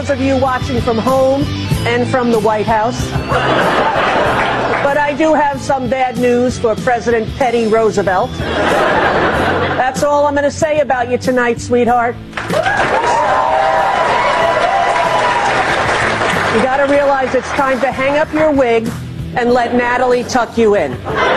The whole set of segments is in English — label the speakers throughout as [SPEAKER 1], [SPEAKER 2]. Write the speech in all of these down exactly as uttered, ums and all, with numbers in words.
[SPEAKER 1] Those of you watching from home and from the White House. But I do have some bad news for President Teddy Roosevelt. That's all I'm going to say about you tonight, sweetheart. You got to realize it's time to hang up your wig and let Natalie tuck you in.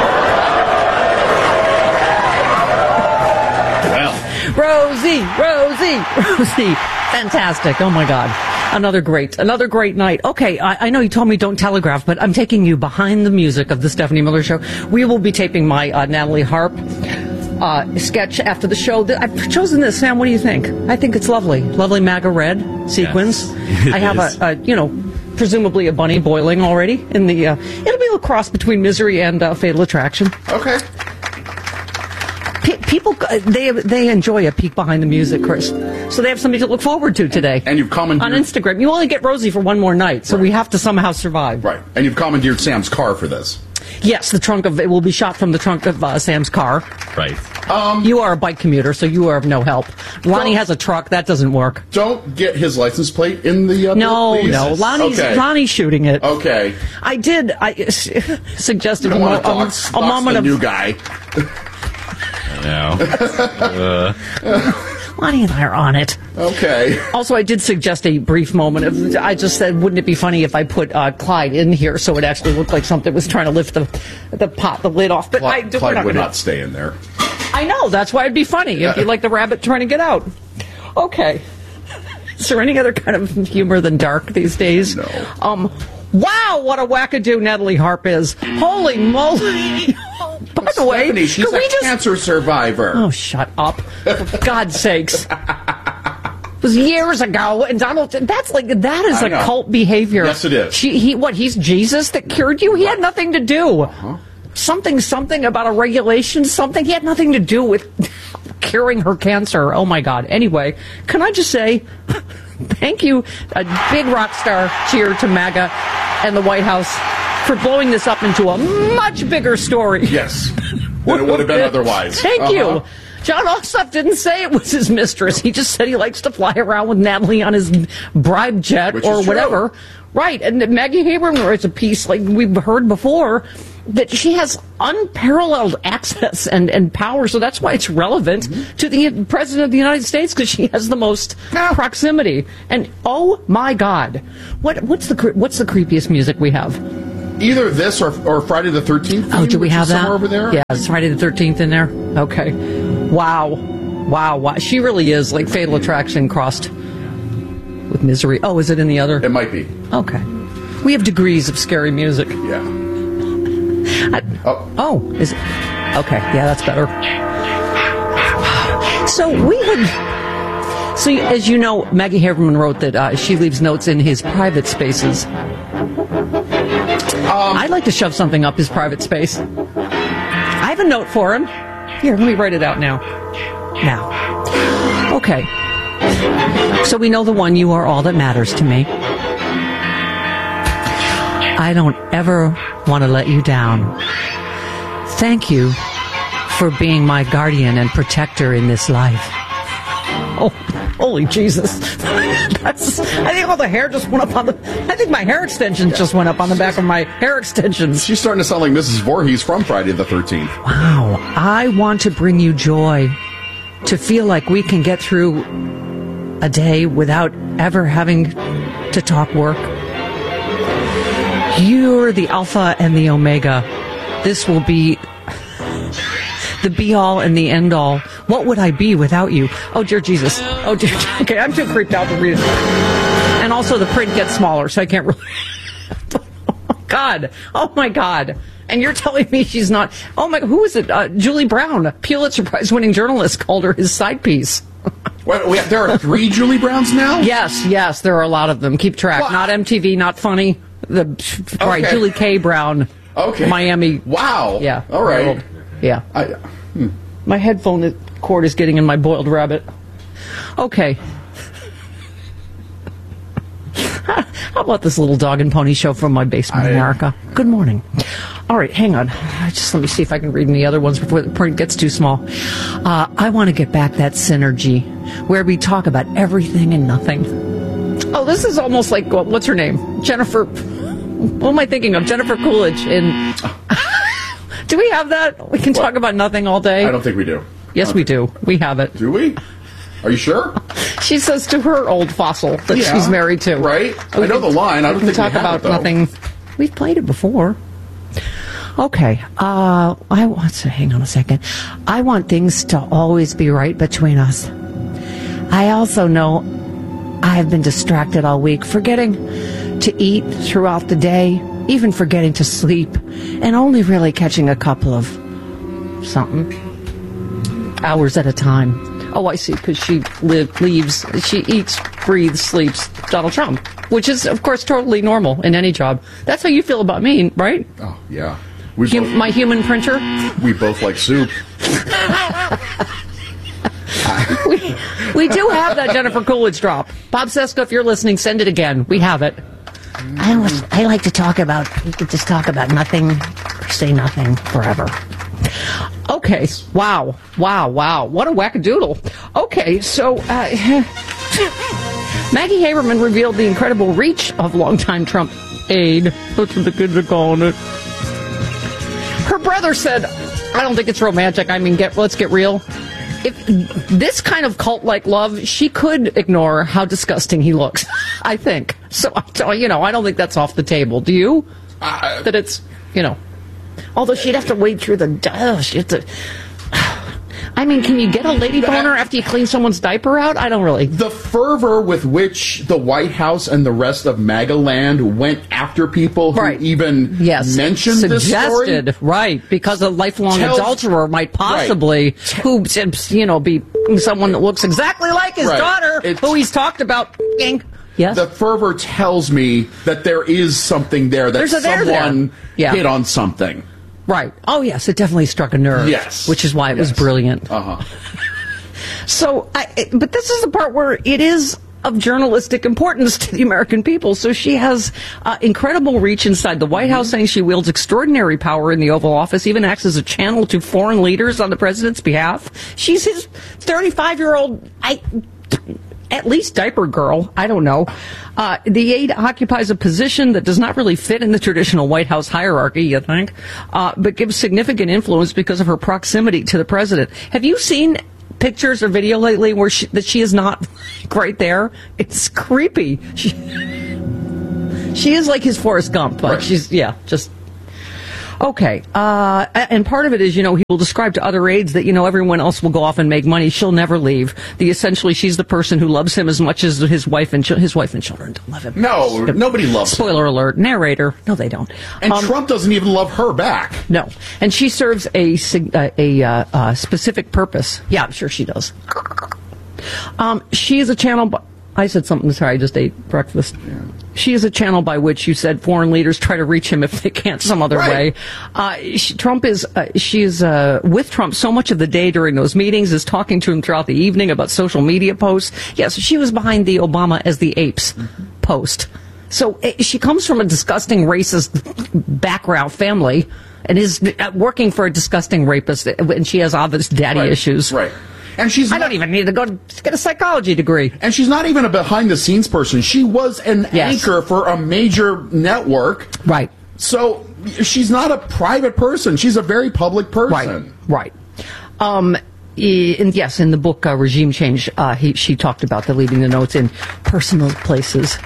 [SPEAKER 2] Rosie, Rosie, Rosie. Fantastic. Oh, my God. Another great, another great night. Okay, I, I know you told me don't telegraph, but I'm taking you behind the music of the Stephanie Miller Show. We will be taping my uh, Natalie Harp uh, sketch after the show. I've chosen this. Sam, what do you think? I think it's lovely. Lovely MAGA red sequins. Yes, I have a, a, you know, presumably a bunny boiling already in the, uh, it'll be a cross between Misery and uh, Fatal Attraction.
[SPEAKER 3] Okay.
[SPEAKER 2] People, they they enjoy a peek behind the music, Chris. So they have something to look forward to today.
[SPEAKER 3] And, and you've commandeered...
[SPEAKER 2] On Instagram. You only get Rosie for one more night, so right. we have to somehow survive.
[SPEAKER 3] Right. And you've commandeered Sam's car for this.
[SPEAKER 2] Yes, the trunk of... It will be shot from the trunk of uh, Sam's car.
[SPEAKER 4] Right.
[SPEAKER 2] Um, you are a bike commuter, so you are of no help. Lonnie has a truck. That doesn't work.
[SPEAKER 3] Don't get his license plate in the... Uh,
[SPEAKER 2] no,
[SPEAKER 3] please.
[SPEAKER 2] no. Lonnie's,
[SPEAKER 3] okay.
[SPEAKER 2] Lonnie's shooting it.
[SPEAKER 3] Okay.
[SPEAKER 2] I did... I suggested
[SPEAKER 3] a,
[SPEAKER 2] a,
[SPEAKER 3] dox,
[SPEAKER 2] a,
[SPEAKER 3] dox
[SPEAKER 2] a moment
[SPEAKER 3] the
[SPEAKER 2] of...
[SPEAKER 3] new guy.
[SPEAKER 4] No. uh.
[SPEAKER 2] Lonnie and I are on it.
[SPEAKER 3] Okay.
[SPEAKER 2] Also, I did suggest a brief moment of, I just said, wouldn't it be funny if I put uh, Clyde in here so it actually looked like something was trying to lift the the pot, the lid off. But
[SPEAKER 3] Clyde,
[SPEAKER 2] I,
[SPEAKER 3] Clyde
[SPEAKER 2] not
[SPEAKER 3] would
[SPEAKER 2] gonna,
[SPEAKER 3] not stay in there.
[SPEAKER 2] I know, that's why it'd be funny. It'd be like the rabbit trying to get out. Okay. Is there any other kind of humor than dark these days?
[SPEAKER 3] No.
[SPEAKER 2] Um, wow, what a wackadoo Natalie Harp is. Holy moly. By the way,
[SPEAKER 3] Stephanie, she's a
[SPEAKER 2] just...
[SPEAKER 3] cancer survivor.
[SPEAKER 2] Oh, shut up. For God's sakes. It was years ago, and Donald, that's like, that is
[SPEAKER 3] I
[SPEAKER 2] a
[SPEAKER 3] know.
[SPEAKER 2] cult behavior.
[SPEAKER 3] Yes, it is.
[SPEAKER 2] She, he, what, he's Jesus that cured you? He had nothing to do.
[SPEAKER 3] Uh-huh.
[SPEAKER 2] Something, something about a regulation, something. He had nothing to do with curing her cancer. Oh, my God. Anyway, can I just say, thank you, a big rock star cheer to MAGA and the White House for blowing this up into a much bigger story.
[SPEAKER 3] Yes, than it would have been otherwise.
[SPEAKER 2] Thank
[SPEAKER 3] uh-huh.
[SPEAKER 2] you. John Ossoff didn't say it was his mistress. He just said he likes to fly around with Natalie on his bribe jet
[SPEAKER 3] Which
[SPEAKER 2] or
[SPEAKER 3] is
[SPEAKER 2] whatever.
[SPEAKER 3] True.
[SPEAKER 2] Right, and Maggie Haberman writes a piece, like we've heard before, that she has unparalleled access and, and power, so that's why it's relevant mm-hmm. to the President of the United States, because she has the most yeah. proximity. And oh my God, what what's the what's the creepiest music we have?
[SPEAKER 3] Either this or, or Friday the thirteenth.
[SPEAKER 2] Oh, do we have that?
[SPEAKER 3] Somewhere over there?
[SPEAKER 2] Yeah, it's Friday the thirteenth in there. Okay. Wow. Wow. Wow. She really is like Fatal Attraction crossed with Misery. Oh, is it in the other?
[SPEAKER 3] It might be.
[SPEAKER 2] Okay. We have degrees of scary music.
[SPEAKER 3] Yeah.
[SPEAKER 2] I,
[SPEAKER 3] oh.
[SPEAKER 2] Oh, is it? Okay. Yeah, that's better. So we had... So as you know, Maggie Haberman wrote that uh, she leaves notes in his private spaces. Um, I'd like to shove something up his private space. I have a note for him. Here, let me write it out now. Now. Okay. So we know the one, you are all that matters to me. I don't ever want to let you down. Thank you for being my guardian and protector in this life. Oh, holy Jesus. That's, I think all the hair just went up on the... I think my hair extensions yeah. just went up on the back of my hair extensions.
[SPEAKER 3] She's starting to sound like Missus Voorhees from Friday the thirteenth.
[SPEAKER 2] Wow. I want to bring you joy, to feel like we can get through a day without ever having to talk work. You're the alpha and the omega. This will be the be-all and the end-all. What would I be without you? Oh, dear Jesus. Oh, dear. Okay, I'm too creeped out to read it. And also the print gets smaller, so I can't really... Oh, God. Oh, my God. And you're telling me she's not... Oh, my... Who is it? Uh, Julie Brown, Pulitzer Prize-winning journalist, called her his side piece.
[SPEAKER 3] Wait, wait, there are three Julie Browns now?
[SPEAKER 2] Yes, yes, there are a lot of them. Keep track. What? Not M T V, not funny. The okay. Right, Julie K. Brown.
[SPEAKER 3] Okay.
[SPEAKER 2] Miami.
[SPEAKER 3] Wow.
[SPEAKER 2] Yeah.
[SPEAKER 3] All right.
[SPEAKER 2] Yeah.
[SPEAKER 3] I, hmm.
[SPEAKER 2] My headphone cord is getting in my boiled rabbit. Okay. How about this little dog and pony show from my basement, I, America? Good morning. All right, hang on. Just let me see if I can read any other ones before the print gets too small. Uh, I want to get back that synergy where we talk about everything and nothing. Oh, know, this is almost like, what's her name? Jennifer, what am I thinking of? Jennifer Coolidge in... Do we have that? We can what? talk about nothing all day?
[SPEAKER 3] I don't think we do.
[SPEAKER 2] Yes, we do. We have it.
[SPEAKER 3] Do we? Are you sure?
[SPEAKER 2] She says to her old fossil that
[SPEAKER 3] yeah,
[SPEAKER 2] she's married to.
[SPEAKER 3] Right?
[SPEAKER 2] We
[SPEAKER 3] I know
[SPEAKER 2] can,
[SPEAKER 3] the line. I don't
[SPEAKER 2] we
[SPEAKER 3] think
[SPEAKER 2] can talk
[SPEAKER 3] we have
[SPEAKER 2] about
[SPEAKER 3] it,
[SPEAKER 2] nothing. We've played it before. Okay. Uh, I want to hang on a second. I want things to always be right between us. I also know I have been distracted all week, forgetting to eat throughout the day, even forgetting to sleep, and only really catching a couple of something hours at a time. Oh, I see, because she live, leaves, she eats, breathes, sleeps Donald Trump, which is, of course, totally normal in any job. That's how you feel about me, right?
[SPEAKER 3] Oh, yeah. We
[SPEAKER 2] Hum,
[SPEAKER 3] both,
[SPEAKER 2] my human printer?
[SPEAKER 3] We both like soup.
[SPEAKER 2] we, we do have that Jennifer Coolidge drop. Bob Seska, if you're listening, send it again. We have it.
[SPEAKER 5] I, was, I like to talk about, we could just talk about nothing, or say nothing forever.
[SPEAKER 2] Okay. Wow. Wow. Wow. What a wackadoodle. Okay. So, uh, Maggie Haberman revealed the incredible reach of longtime Trump aide. That's what the kids are calling it. Her brother said, I don't think it's romantic. I mean, get let's get real. If this kind of cult-like love, she could ignore how disgusting he looks, I think. So, you know, I don't think that's off the table. Do you? Uh, that it's, you know. Although she'd have to wade through the... Uh, she'd have to... I mean, can you get a lady boner after you clean someone's diaper out? I don't really.
[SPEAKER 3] The fervor with which the White House and the rest of MAGA land went after people who
[SPEAKER 2] right.
[SPEAKER 3] even
[SPEAKER 2] yes.
[SPEAKER 3] mentioned
[SPEAKER 2] Suggested,
[SPEAKER 3] this story.
[SPEAKER 2] Right, because a lifelong
[SPEAKER 3] Tells,
[SPEAKER 2] adulterer might possibly,
[SPEAKER 3] right.
[SPEAKER 2] who, you know, be someone that looks exactly like his
[SPEAKER 3] right.
[SPEAKER 2] daughter,
[SPEAKER 3] it's,
[SPEAKER 2] who he's talked about. Yes?
[SPEAKER 3] The fervor tells me that there is something there, that
[SPEAKER 2] There's a there
[SPEAKER 3] someone
[SPEAKER 2] there. Yeah.
[SPEAKER 3] hit on something.
[SPEAKER 2] Right. Oh, yes, it definitely struck a nerve.
[SPEAKER 3] Yes.
[SPEAKER 2] Which is why it
[SPEAKER 3] yes.
[SPEAKER 2] was brilliant.
[SPEAKER 3] Uh-huh.
[SPEAKER 2] So, I, but this is the part where it is of journalistic importance to the American people. So she has uh, incredible reach inside the White House, saying she wields extraordinary power in the Oval Office, even acts as a channel to foreign leaders on the president's behalf. She's his thirty-five-year-old... I. At least diaper girl. I don't know. Uh, the aide occupies a position that does not really fit in the traditional White House hierarchy, you think, uh, but gives significant influence because of her proximity to the president. Have you seen pictures or video lately where she, that she is not right there? It's creepy. She, she is like his Forrest Gump, but right. she's, yeah, just... Okay, uh, and part of it is, you know, he will describe to other aides that, you know, everyone else will go off and make money. She'll never leave. The essentially, she's the person who loves him as much as his wife and ch- his wife and children don't love him.
[SPEAKER 3] No, nobody loves him.
[SPEAKER 2] Spoiler alert. Narrator. No, they don't.
[SPEAKER 3] And
[SPEAKER 2] um,
[SPEAKER 3] Trump doesn't even love her back.
[SPEAKER 2] No. And she serves a, a, a uh, uh, specific purpose. Yeah, I'm sure she does. Um, she is a channel... Bu- I said something, sorry, I just ate breakfast. Yeah. She is a channel by which you said foreign leaders try to reach him if they can't some other right. way. Uh, she, Trump is, uh, she is uh, with Trump so much of the day during those meetings, is talking to him throughout the evening about social media posts. Yes, she was behind the Obama as the apes mm-hmm. post. So uh, she comes from a disgusting racist background family and is working for a disgusting rapist, and she has obvious daddy
[SPEAKER 3] right.
[SPEAKER 2] issues.
[SPEAKER 3] Right. And she's
[SPEAKER 2] I
[SPEAKER 3] not,
[SPEAKER 2] don't even need to go to get a psychology degree.
[SPEAKER 3] And she's not even a behind-the-scenes person. She was an
[SPEAKER 2] yes.
[SPEAKER 3] anchor for a major network.
[SPEAKER 2] Right.
[SPEAKER 3] So she's not a private person. She's a very public person.
[SPEAKER 2] Right. Right. Um, and yes, in the book uh, Regime Change, uh, he, she talked about the leaving the notes in personal places.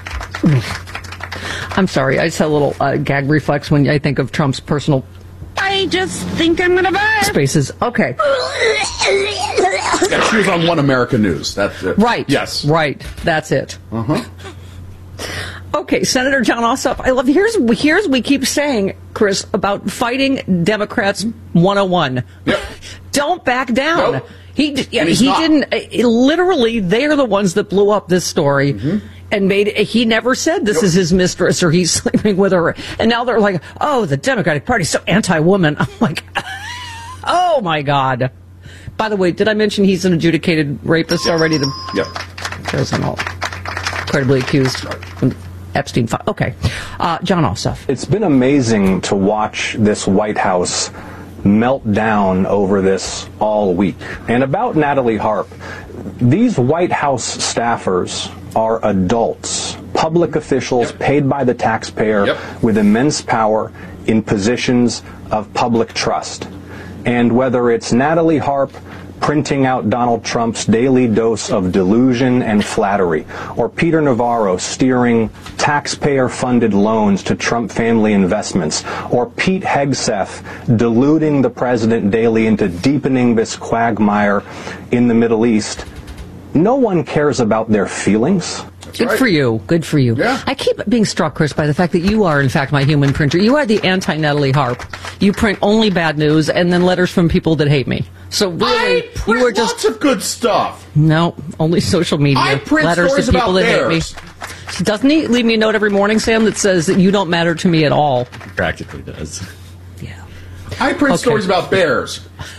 [SPEAKER 2] I'm sorry, I just had a little uh, gag reflex when I think of Trump's personal... I just think I'm gonna buy spaces. Okay.
[SPEAKER 3] Yeah, she was on One America News. That's it.
[SPEAKER 2] Right.
[SPEAKER 3] Yes.
[SPEAKER 2] Right. That's it.
[SPEAKER 3] Uh-huh.
[SPEAKER 2] Okay, Senator Jon Ossoff. I love here's here's we keep saying, Chris, about fighting Democrats one oh one.
[SPEAKER 3] Yep.
[SPEAKER 2] Don't back down.
[SPEAKER 3] Nope.
[SPEAKER 2] He yeah, he
[SPEAKER 3] not.
[SPEAKER 2] didn't. Uh, literally, they're the ones that blew up this story. Mm-hmm. And made he never said this nope. is his mistress or he's sleeping with her. And now they're like, oh, the Democratic Party's so anti-woman. I'm like, oh my God. By the way, did I mention he's an adjudicated rapist already? The
[SPEAKER 3] yep.
[SPEAKER 2] chosen all credibly accused from Epstein file. Okay, uh, Jon Ossoff.
[SPEAKER 6] It's been amazing to watch this White House melt down over this all week. And about Natalie Harp, these White House staffers are adults, public officials
[SPEAKER 3] Yep.
[SPEAKER 6] paid by the taxpayer
[SPEAKER 3] Yep.
[SPEAKER 6] with immense power in positions of public trust. And whether it's Natalie Harp printing out Donald Trump's daily dose of delusion and flattery, or Peter Navarro steering taxpayer-funded loans to Trump family investments, or Pete Hegseth deluding the president daily into deepening this quagmire in the Middle East, no one cares about their feelings.
[SPEAKER 2] Good
[SPEAKER 3] right.
[SPEAKER 2] for you. Good for you.
[SPEAKER 3] Yeah.
[SPEAKER 2] I keep being struck, Chris, by the fact that you are, in fact, my human printer. You are the anti-Natalie Harp. You print only bad news and then letters from people that hate me. So really,
[SPEAKER 3] I print
[SPEAKER 2] you are just...
[SPEAKER 3] lots of good stuff.
[SPEAKER 2] No, only social media.
[SPEAKER 3] I print
[SPEAKER 2] letters
[SPEAKER 3] stories
[SPEAKER 2] to people
[SPEAKER 3] about
[SPEAKER 2] that
[SPEAKER 3] bears.
[SPEAKER 2] hate me. Doesn't he leave me a note every morning, Sam, that says that you don't matter to me at all?
[SPEAKER 4] Practically does.
[SPEAKER 2] Yeah.
[SPEAKER 3] I print
[SPEAKER 2] Okay.
[SPEAKER 3] stories about bears.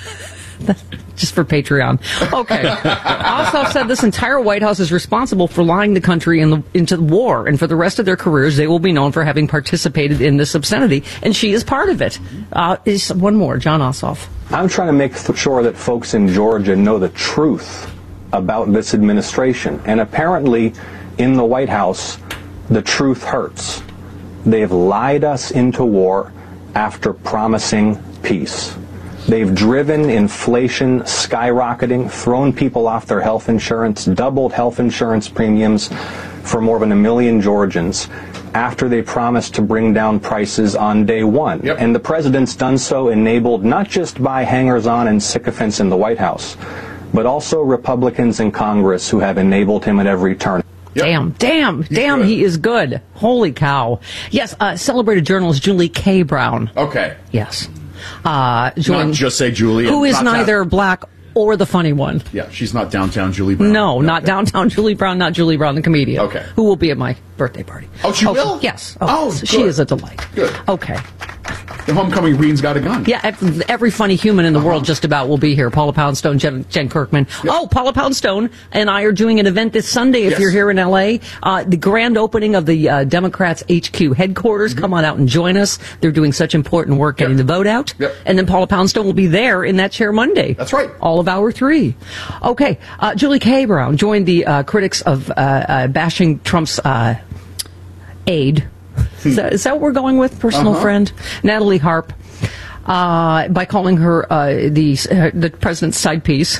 [SPEAKER 2] Just for Patreon. Okay. Ossoff said this entire White House is responsible for lying the country in the, into the war, and for the rest of their careers, they will be known for having participated in this obscenity, and she is part of it. Uh, is one more, John Ossoff.
[SPEAKER 6] I'm trying to make th- sure that folks in Georgia know the truth about this administration. And apparently, in the White House, the truth hurts. They've lied us into war after promising peace. They've driven inflation skyrocketing, thrown people off their health insurance, doubled health insurance premiums for more than a million Georgians after they promised to bring down prices on day one.
[SPEAKER 3] Yep.
[SPEAKER 6] And the president's done so enabled not just by hangers-on and sycophants in the White House, but also Republicans in Congress who have enabled him at every turn.
[SPEAKER 3] Yep.
[SPEAKER 2] Damn, damn, damn,
[SPEAKER 3] good.
[SPEAKER 2] he is good. Holy cow. Yes, uh, celebrated journalist Julie K. Brown.
[SPEAKER 3] Okay.
[SPEAKER 2] Yes. Uh, joined,
[SPEAKER 3] Not just say Julie.
[SPEAKER 2] who is
[SPEAKER 3] not
[SPEAKER 2] neither
[SPEAKER 3] down-
[SPEAKER 2] black or the funny one.
[SPEAKER 3] Yeah, she's not downtown Julie Brown.
[SPEAKER 2] No, not
[SPEAKER 3] Okay.
[SPEAKER 2] downtown Julie Brown, not Julie Brown, the comedian.
[SPEAKER 3] Okay.
[SPEAKER 2] Who will be at my birthday party.
[SPEAKER 3] Oh, she
[SPEAKER 2] Okay,
[SPEAKER 3] will?
[SPEAKER 2] Yes.
[SPEAKER 3] Oh,
[SPEAKER 2] yes. She
[SPEAKER 3] good.
[SPEAKER 2] is a delight.
[SPEAKER 3] Good.
[SPEAKER 2] Okay.
[SPEAKER 3] The homecoming Reen's got a gun.
[SPEAKER 2] Yeah, ev- every funny human in the
[SPEAKER 3] Uh-huh.
[SPEAKER 2] world just about will be here. Paula Poundstone, Jen, Jen Kirkman. Oh, Paula Poundstone and I are doing an event this Sunday if
[SPEAKER 3] Yes.
[SPEAKER 2] you're here in L A. Uh, the grand opening of the uh, Democrats H Q headquarters.
[SPEAKER 3] Mm-hmm.
[SPEAKER 2] Come on out and join us. They're doing such important work getting
[SPEAKER 3] Yep.
[SPEAKER 2] the vote out.
[SPEAKER 3] Yep.
[SPEAKER 2] And then Paula Poundstone will be there in that chair Monday.
[SPEAKER 3] That's right.
[SPEAKER 2] All of hour three. Okay. Uh, Julie K. Brown joined the uh, critics of uh, uh, bashing Trump's uh, aide. Is that, is that what we're going with? Personal
[SPEAKER 3] Uh-huh.
[SPEAKER 2] friend? Natalie Harp. Uh, by calling her uh, the uh, the president's side piece.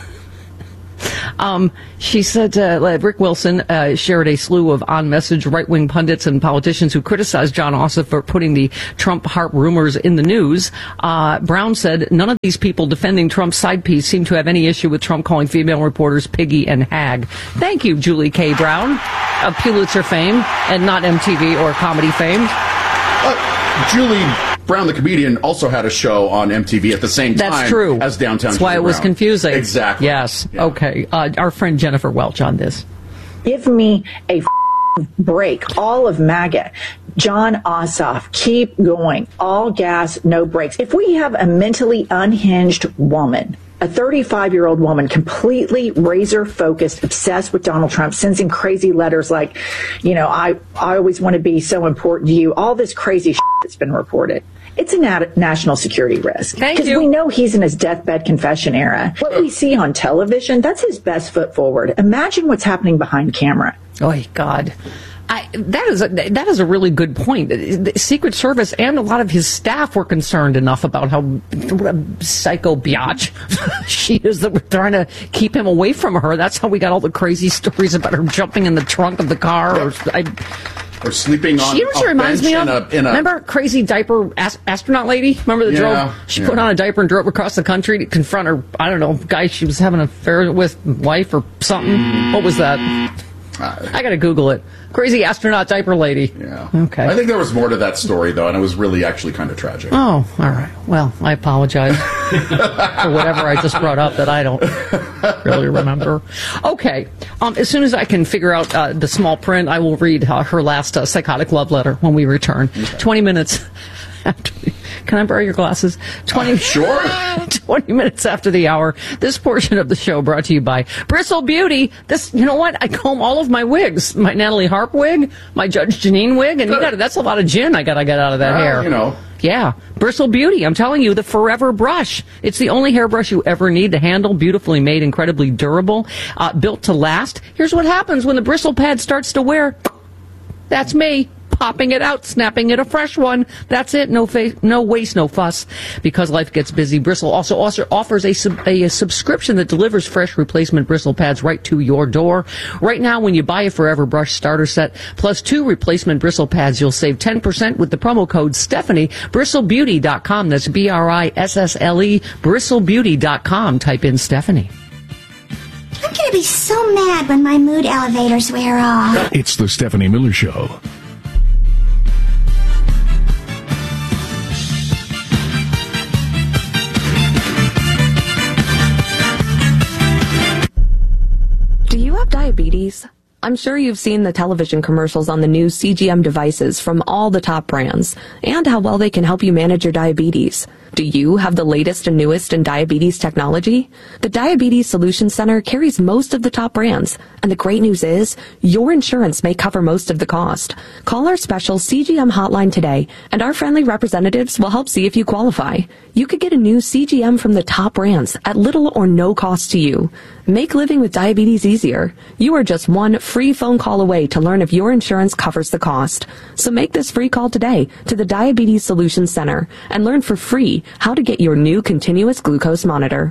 [SPEAKER 2] Um, she said uh, Rick Wilson uh, shared a slew of on-message right-wing pundits and politicians who criticized John Ossoff for putting the Trump-Harp rumors in the news. Uh, Brown said none of these people defending Trump's side piece seem to have any issue with Trump calling female reporters piggy and hag. Thank you, Julie K. Brown, of Pulitzer fame and not M T V or comedy fame.
[SPEAKER 3] Uh, Julie Brown, the comedian, also had a show on M T V at the same time
[SPEAKER 2] That's true.
[SPEAKER 3] as Downtown
[SPEAKER 2] That's why
[SPEAKER 3] Julie
[SPEAKER 2] it was
[SPEAKER 3] Brown.
[SPEAKER 2] confusing.
[SPEAKER 3] Exactly.
[SPEAKER 2] Yes.
[SPEAKER 3] Yeah.
[SPEAKER 2] Okay. Uh, our friend Jennifer Welch on this.
[SPEAKER 7] Give me a break. All of MAGA. John Ossoff, keep going. All gas, no brakes. If we have a mentally unhinged woman, a thirty-five-year-old woman, completely razor-focused, obsessed with Donald Trump, sends him crazy letters like, you know, I, I always want to be so important to you, all this crazy shit that's been reported. It's a nat- national security risk.
[SPEAKER 2] Thank
[SPEAKER 7] Because
[SPEAKER 2] you.
[SPEAKER 7] we know he's in his deathbed confession era. What we see on television, that's his best foot forward. Imagine what's happening behind camera.
[SPEAKER 2] Oh, God. I, that is a, that is a really good point. The Secret Service and a lot of his staff were concerned enough about how what a psycho biatch she is that we're trying to keep him away from her. That's how we got all the crazy stories about her jumping in the trunk of the car. Or, I,
[SPEAKER 3] Or sleeping on
[SPEAKER 2] you know what she
[SPEAKER 3] a
[SPEAKER 2] reminds
[SPEAKER 3] bench
[SPEAKER 2] me
[SPEAKER 3] in
[SPEAKER 2] of?
[SPEAKER 3] a, in a
[SPEAKER 2] Remember crazy diaper as- astronaut lady? Remember the
[SPEAKER 3] Yeah,
[SPEAKER 2] drove? She
[SPEAKER 3] yeah.
[SPEAKER 2] put on a diaper and drove across the country to confront her, I don't know, guy she was having an affair with, wife or something.
[SPEAKER 3] Mm.
[SPEAKER 2] What was that? I gotta Google it. Crazy astronaut diaper lady.
[SPEAKER 3] Yeah.
[SPEAKER 2] Okay.
[SPEAKER 3] I think there was more to that story, though, and it was really actually kind of tragic.
[SPEAKER 2] Oh, all right. Well, I apologize for whatever I just brought up that I don't really remember. Okay. Um, as soon as I can figure out uh, the small print, I will read uh, her last uh, psychotic love letter when we return. Okay. twenty minutes after. Can I borrow your glasses? twenty
[SPEAKER 3] Uh, sure.
[SPEAKER 2] twenty minutes after the hour. This portion of the show brought to you by Bristle Beauty. This, you know what? I comb all of my wigs. My Natalie Harp wig, my Judge Janine wig, and you got that's a lot of gin I got to get out of that
[SPEAKER 3] Well,
[SPEAKER 2] hair.
[SPEAKER 3] you know,
[SPEAKER 2] Yeah, Bristle Beauty. I'm telling you, the Forever Brush. It's the only hairbrush you ever need to handle. Beautifully made, incredibly durable, uh, built to last. Here's what happens when the bristle pad starts to wear. That's me. Popping it out, snapping it a fresh one. That's it. No fa- no waste, no fuss. Because life gets busy, Bristle also, also offers a, sub- a, a subscription that delivers fresh replacement bristle pads right to your door. Right now, when you buy a Forever Brush starter set plus two replacement bristle pads, you'll save ten percent with the promo code Stephanie. bristle beauty dot com. That's B R I S S L E. bristle beauty dot com. Type in Stephanie.
[SPEAKER 8] I'm going to be so mad when my mood elevators wear off.
[SPEAKER 9] It's the Stephanie Miller Show.
[SPEAKER 10] Do you have diabetes? I'm sure you've seen the television commercials on the new C G M devices from all the top brands and how well they can help you manage your diabetes. Do you have the latest and newest in diabetes technology? The Diabetes Solutions Center carries most of the top brands, and the great news is your insurance may cover most of the cost. Call our special C G M hotline today, and our friendly representatives will help see if you qualify. You could get a new C G M from the top brands at little or no cost to you. Make living with diabetes easier. You are just one free phone call away to learn if your insurance covers the cost. So make this free call today to the Diabetes Solutions Center and learn for free how to get your new continuous glucose monitor.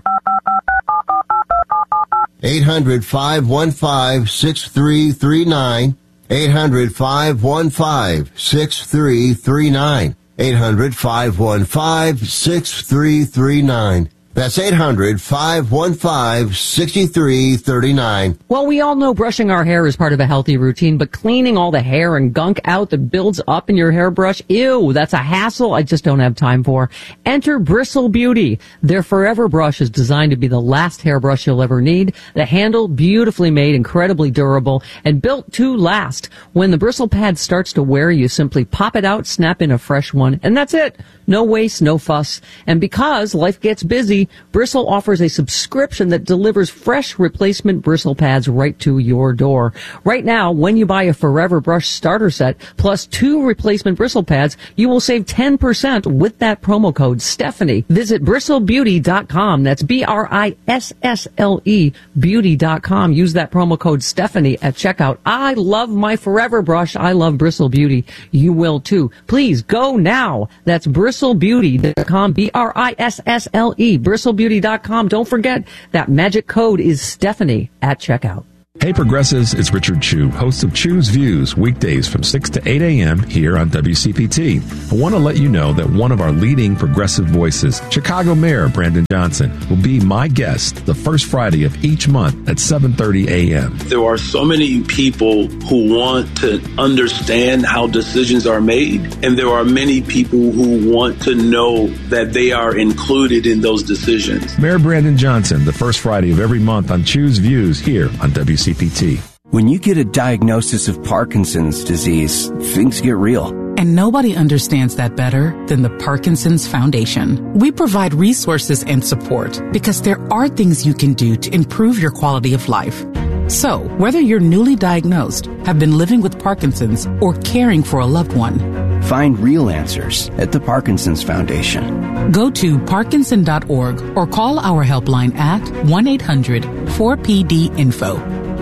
[SPEAKER 11] eight hundred, five one five, six three three nine. eight hundred, five one five, six three three nine. eight hundred, five one five, six three three nine. That's eight hundred, five one five, six three three nine.
[SPEAKER 2] Well, we all know brushing our hair is part of a healthy routine, but cleaning all the hair and gunk out that builds up in your hairbrush, ew, that's a hassle I just don't have time for. Enter Bristle Beauty. Their Forever Brush is designed to be the last hairbrush you'll ever need. The handle, beautifully made, incredibly durable, and built to last. When the bristle pad starts to wear, you simply pop it out, snap in a fresh one, and that's it. No waste, no fuss. And because life gets busy, Bristle offers a subscription that delivers fresh replacement bristle pads right to your door. Right now, when you buy a Forever Brush starter set plus two replacement bristle pads, you will save ten percent with that promo code Stephanie. Visit bristle beauty dot com. That's B R I S S L E beauty dot com. Use that promo code Stephanie at checkout. I love my Forever Brush. I love Bristle Beauty. You will too. Please go now. That's bristle beauty dot com. B R I S S L E. bristle beauty dot com. Don't forget that magic code is Stephanie at checkout.
[SPEAKER 12] Hey Progressives, it's Richard Chu, host of Chu's Views, weekdays from six to eight a.m. here on W C P T. I want to let you know that one of our leading progressive voices, Chicago Mayor Brandon Johnson, will be my guest the first Friday of each month at seven thirty a.m.
[SPEAKER 13] There are so many people who want to understand how decisions are made, and there are many people who want to know that they are included in those decisions.
[SPEAKER 12] Mayor Brandon Johnson, the first Friday of every month on Chu's Views here on W C P T.
[SPEAKER 14] When you get a diagnosis of Parkinson's disease, things get real.
[SPEAKER 15] And nobody understands that better than the Parkinson's Foundation. We provide resources and support because there are things you can do to improve your quality of life. So, whether you're newly diagnosed, have been living with Parkinson's, or caring for a loved one,
[SPEAKER 14] find real answers at the Parkinson's Foundation.
[SPEAKER 15] Go to parkinson dot org or call our helpline at one eight hundred four P D info.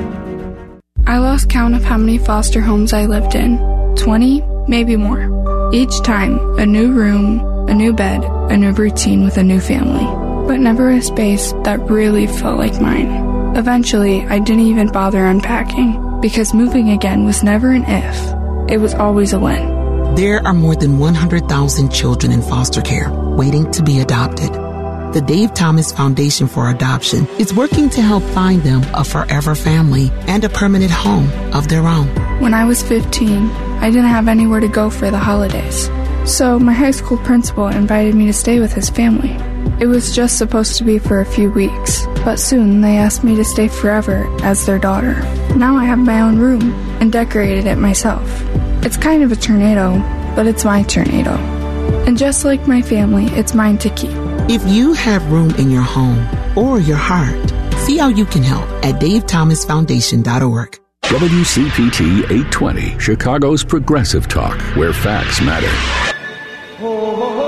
[SPEAKER 16] I lost count of how many foster homes I lived in. twenty, maybe more. Each time, a new room, a new bed, a new routine with a new family. But never a space that really felt like mine. Eventually, I didn't even bother unpacking, because moving again was never an if. It was always a when.
[SPEAKER 15] There are more than one hundred thousand children in foster care waiting to be adopted. The Dave Thomas Foundation for Adoption is working to help find them a forever family and a permanent home of their own.
[SPEAKER 16] When I was fifteen, I didn't have anywhere to go for the holidays. So my high school principal invited me to stay with his family. It was just supposed to be for a few weeks, but soon they asked me to stay forever as their daughter. Now I have my own room and decorated it myself. It's kind of a tornado, but it's my tornado. And just like my family, it's mine to keep.
[SPEAKER 15] If you have room in your home or your heart, see how you can help at dave thomas foundation dot org.
[SPEAKER 9] W C P T eight twenty, Chicago's progressive talk, where facts matter.
[SPEAKER 1] Oh, oh, oh.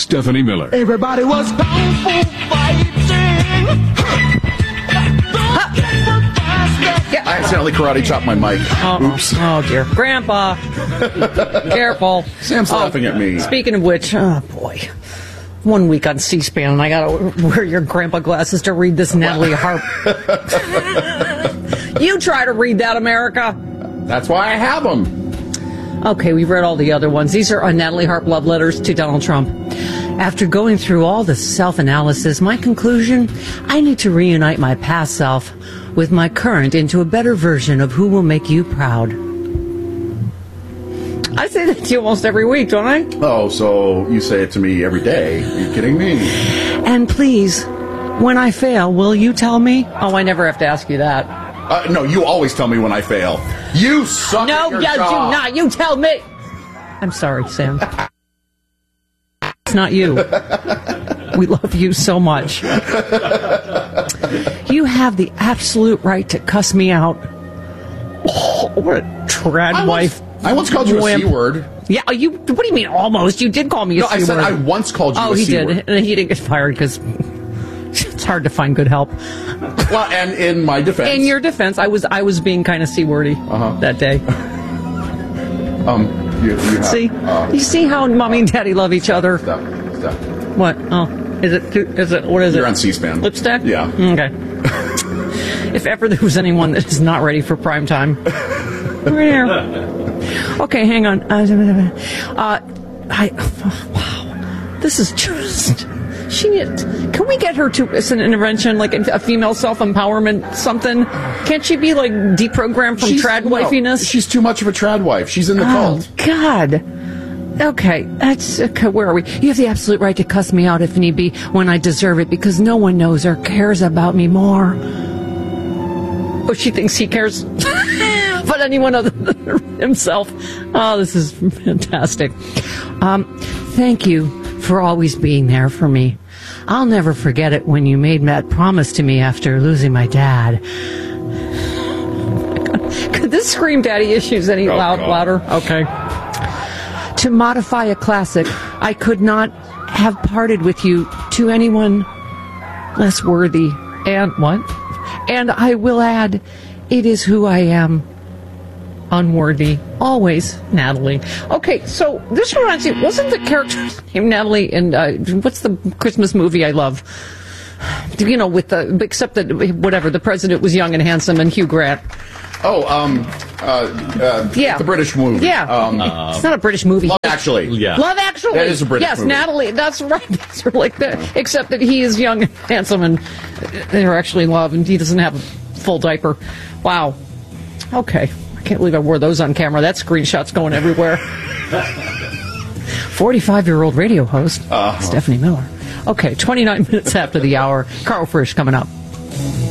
[SPEAKER 9] Stephanie Miller.
[SPEAKER 17] Everybody was kung fu fighting.
[SPEAKER 3] I accidentally karate chopped my mic.
[SPEAKER 2] Oh,
[SPEAKER 3] Oops.
[SPEAKER 2] Oh, dear. Grandpa. Careful.
[SPEAKER 3] Sam's
[SPEAKER 2] oh,
[SPEAKER 3] laughing at me.
[SPEAKER 2] Speaking of which, oh, boy. One week on C-SPAN, and I got to wear your grandpa glasses to read this Natalie Harp. You try to read that, America.
[SPEAKER 3] That's why I have them.
[SPEAKER 2] Okay, we've read all the other ones. These are uh, Natalie Harp love letters to Donald Trump. After going through all the self-analysis, my conclusion, I need to reunite my past self with my current into a better version of who will make you proud. I say that to you almost every week, don't I?
[SPEAKER 3] Oh, so you say it to me every day. Are you kidding me?
[SPEAKER 2] And please, when I fail, will you tell me? Oh, I never have to ask you that.
[SPEAKER 3] Uh, no, you always tell me when I fail. You suck
[SPEAKER 2] no,
[SPEAKER 3] at your
[SPEAKER 2] you
[SPEAKER 3] job.
[SPEAKER 2] do not. You tell me. I'm sorry, Sam. It's not you. We love you so much. You have the absolute right to cuss me out. Oh, what a trad
[SPEAKER 3] I
[SPEAKER 2] wife.
[SPEAKER 3] Once, I once called you
[SPEAKER 2] wimp.
[SPEAKER 3] a C-word.
[SPEAKER 2] Yeah, you. What do you mean almost? You did call me a
[SPEAKER 3] no,
[SPEAKER 2] C-word.
[SPEAKER 3] I said I once called you
[SPEAKER 2] oh,
[SPEAKER 3] a
[SPEAKER 2] he
[SPEAKER 3] C-word.
[SPEAKER 2] did. And he didn't get fired because it's hard to find good help.
[SPEAKER 3] Well, and in my defense.
[SPEAKER 2] In your defense, I was I was being kind of C-wordy
[SPEAKER 3] uh-huh.
[SPEAKER 2] that day.
[SPEAKER 3] um, you, you have,
[SPEAKER 2] see,
[SPEAKER 3] uh,
[SPEAKER 2] you see how mommy and daddy love each other.
[SPEAKER 3] Stop, stop.
[SPEAKER 2] What? Oh, is it? Is it? What is
[SPEAKER 3] You're
[SPEAKER 2] it?
[SPEAKER 3] on C-SPAN.
[SPEAKER 2] Lipstick?
[SPEAKER 3] Yeah.
[SPEAKER 2] Okay. If ever there was anyone that is not ready for prime time, we're here. Okay, hang on. Uh, I. Oh, wow. This is just. She. Can we get her to as an intervention, like a female self-empowerment something? Can't she be like deprogrammed from
[SPEAKER 3] she's,
[SPEAKER 2] trad
[SPEAKER 3] no,
[SPEAKER 2] wifiness?
[SPEAKER 3] She's too much of a trad wife. She's in the
[SPEAKER 2] oh,
[SPEAKER 3] cult.
[SPEAKER 2] God. Okay, that's okay. Where are we? You have the absolute right to cuss me out if need be when I deserve it, because no one knows or cares about me more. Oh, she thinks he cares about anyone other than himself. Oh, this is fantastic. Um, thank you for always being there for me. I'll never forget it when you made that promise to me after losing my dad. Could this scream daddy issues any oh, loud, God. louder? Okay. To modify a classic, I could not have parted with you to anyone less worthy. And what? And I will add, it is who I am. Unworthy. Always, Natalie. Okay, so this reminds me, wasn't the character named Natalie in, uh, what's the Christmas movie I love? You know, with the, except that, whatever, the president was young and handsome and Hugh Grant.
[SPEAKER 3] Oh, um, uh, uh,
[SPEAKER 2] yeah.
[SPEAKER 3] the British movie.
[SPEAKER 2] Yeah.
[SPEAKER 3] Um,
[SPEAKER 2] uh, it's not a British movie.
[SPEAKER 3] Love Actually.
[SPEAKER 4] Yeah.
[SPEAKER 2] Love Actually.
[SPEAKER 3] That is a British
[SPEAKER 2] yes,
[SPEAKER 3] movie.
[SPEAKER 2] Yes, Natalie. That's right. That's like that. Except that he is young and handsome and they're actually in love and he doesn't have a full diaper. Wow. Okay. I can't believe I wore those on camera. That screenshot's going everywhere. forty-five-year-old radio host, uh-huh. Stephanie Miller. Okay, twenty-nine minutes after the hour. Carl Frisch coming up.